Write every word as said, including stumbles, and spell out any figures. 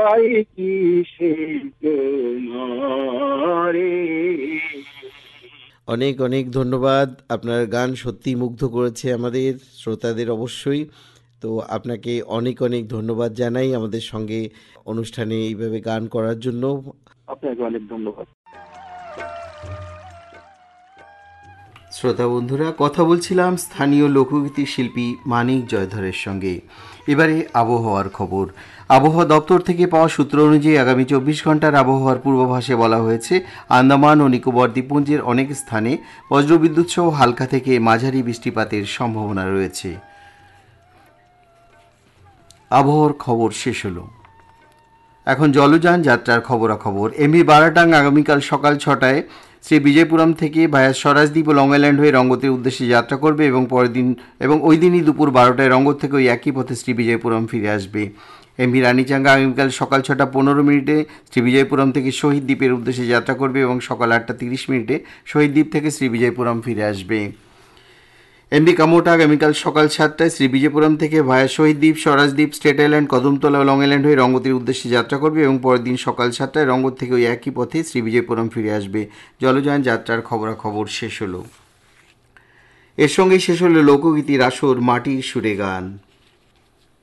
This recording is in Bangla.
চাই কি সে তোমারে। অনেক অনেক ধন্যবাদ। আপনার গান সত্যি মুগ্ধ করেছে আমাদের শ্রোতাদের অবশ্যই। তো আপনাকে অনেক অনেক ধন্যবাদ জানাই আমাদের সঙ্গে অনুষ্ঠানে এইভাবে গান করার জন্য। আপনাকে অনেক ধন্যবাদ। শ্রোতা বন্ধুরা, কথা বলছিলাম স্থানীয় লোকগীতি শিল্পী মানিক জয়ধরের সঙ্গে। এবারে আবহাওয়ার খবর। আবহাওয়া দপ্তর থেকে পাওয়া সূত্র অনুযায়ী আগামী চব্বিশ ঘন্টার আবহাওয়ার পূর্বাভাসে বলা হয়েছে আন্দামান ও নিকোবর দ্বীপপুঞ্জের অনেক স্থানে বজ্রবিদ্যুৎ সহ হালকা থেকে মাঝারি বৃষ্টিপাতের সম্ভাবনা রয়েছে। আবহাওয়ার খবর শেষ হলো। এখন জলযান যাত্রার খবরাখবর। এমভি বারাটাং আগামীকাল সকাল ছটায় শ্রী বিজয়পুরম থেকে ভায়া স্বরাজদ্বীপ ও লং আইল্যান্ড হয়ে রঙ্গতের উদ্দেশ্যে যাত্রা করবে এবং পরের দিন এবং ওই দিনই দুপুর বারোটায় রঙ্গত থেকে ওই একই পথে শ্রী বিজয়পুরম ফিরে আসবে। এমভি রানীচাঙ্গা আগামীকাল সকাল ছটা পনেরো মিনিটে শ্রী বিজয়পুরম থেকে শহীদ দ্বীপের উদ্দেশ্যে যাত্রা করবে এবং সকাল আটটা তিরিশ মিনিটে শহীদ দ্বীপ থেকে শ্রী বিজয়পুরম ফিরে আসবে। এমভি কামোটা আগামীকাল সকাল সাতটায় শ্রী বিজয়পুরম থেকে ভায়া শহীদ দ্বীপ, স্বরাজদ্বীপ, স্টেট আইল্যান্ড, কদমতলা ও লং আইল্যান্ড হয়ে রঙ্গতির উদ্দেশ্যে যাত্রা করবে এবং পরের দিন সকাল সাতটায় রঙ্গত থেকে ওই একই পথে শ্রী বিজয়পুরম ফিরে আসবে। জলযান যাত্রার খবরাখবর শেষ হলো। এর সঙ্গেই শেষ হলো লোকগীতির আসর মাটির সুরে গান।